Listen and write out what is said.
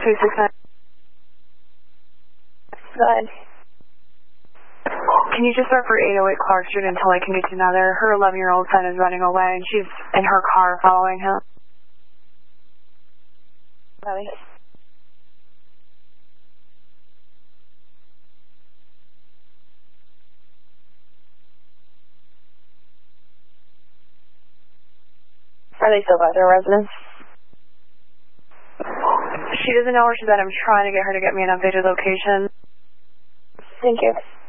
269. Good. Can you just start for 808 Clark Street until I can get you another? Her 11-year-old son is running away, and she's in her car following him. Really? Are they still by their residence? She doesn't know where she's at. I'm trying to get her to get me an updated location. Thank you.